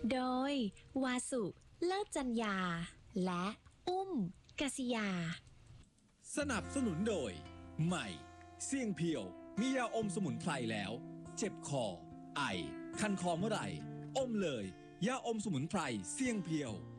โดยวาสุเลิศจัญญาและอุ้มกษิยาสนับสนุนโดยใหม่เสี่ยงเพียวมียาอมสมุนไพรแล้วเจ็บคอไอคันคอเมื่อไหร่อมเลยยาอมสมุนไพรเสี่ยงเพียว